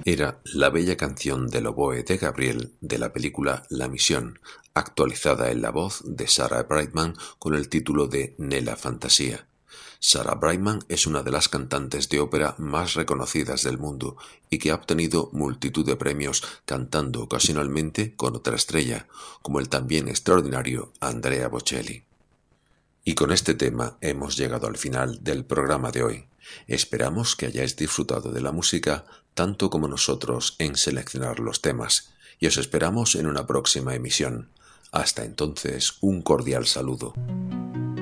Era la bella canción del oboe de Gabriel de la película La Misión, actualizada en la voz de Sarah Brightman con el título de Nella Fantasía. Sarah Brightman es una de las cantantes de ópera más reconocidas del mundo y que ha obtenido multitud de premios cantando ocasionalmente con otra estrella, como el también extraordinario Andrea Bocelli. Y con este tema hemos llegado al final del programa de hoy. Esperamos que hayáis disfrutado de la música tanto como nosotros en seleccionar los temas, y os esperamos en una próxima emisión. Hasta entonces, un cordial saludo.